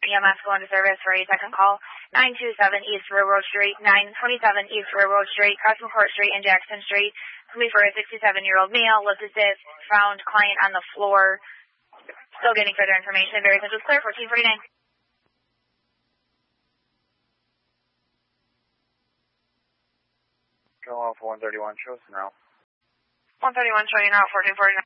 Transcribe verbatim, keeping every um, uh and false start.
E M S going to service for a second call. nine two seven East Railroad Street, nine twenty-seven East Railroad Street, crossing Court Street and Jackson Street. Coming for a sixty-seven-year-old male. Lift assist, found client on the floor. Still getting further information. Very Central clear, fourteen forty-nine. Go off one thirty-one, show us now. one thirty-one showing out, fourteen forty-nine.